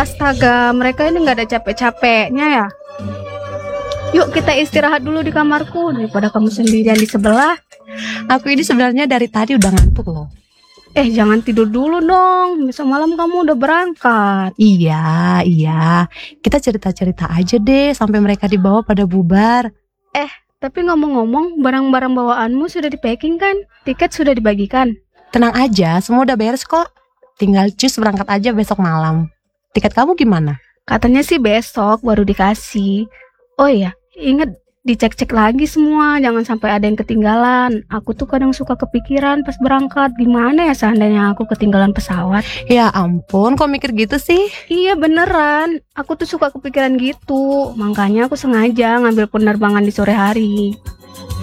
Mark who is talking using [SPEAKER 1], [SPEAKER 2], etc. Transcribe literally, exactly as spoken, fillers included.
[SPEAKER 1] Astaga, mereka ini nggak ada capek-capeknya ya. Yuk kita istirahat dulu di kamarku daripada kamu sendirian di sebelah.
[SPEAKER 2] Aku ini sebenarnya dari tadi udah ngantuk loh.
[SPEAKER 1] Eh jangan tidur dulu dong, besok malam kamu udah berangkat.
[SPEAKER 2] Iya, iya. Kita cerita-cerita aja deh sampai mereka dibawa pada bubar.
[SPEAKER 1] Eh, tapi ngomong-ngomong, barang-barang bawaanmu sudah di packing kan? Tiket sudah dibagikan?
[SPEAKER 2] Tenang aja, semua udah beres kok. Tinggal cus berangkat aja besok malam. Tiket kamu gimana?
[SPEAKER 1] Katanya sih besok baru dikasih. Oh iya, ingat dicek-cek lagi semua, jangan sampai ada yang ketinggalan. Aku tuh kadang suka kepikiran pas berangkat, gimana ya seandainya aku ketinggalan pesawat.
[SPEAKER 2] Ya ampun, kok mikir gitu sih?
[SPEAKER 1] Iya beneran, aku tuh suka kepikiran gitu. Makanya aku sengaja ngambil penerbangan di sore hari.